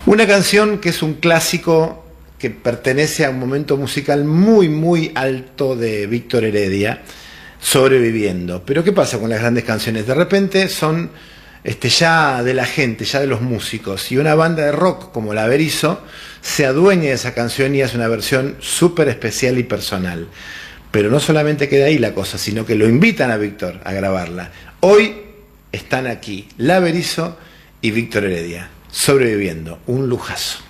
Una canción que es un clásico que pertenece a un momento musical muy, muy alto de Víctor Heredia, Sobreviviendo. Pero ¿qué pasa con las grandes canciones? De repente son ya de la gente, ya de los músicos, y una banda de rock como la Berizo se adueña de esa canción y hace una versión súper especial y personal. Pero no solamente queda ahí la cosa, sino que lo invitan a Víctor a grabarla. Hoy están aquí la Berizo y Víctor Heredia, Sobreviviendo, un lujazo.